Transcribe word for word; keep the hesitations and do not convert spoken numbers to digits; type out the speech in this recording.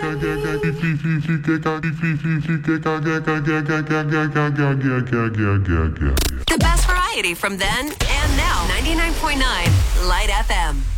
The best variety from then and now. ninety-nine point nine Light F M.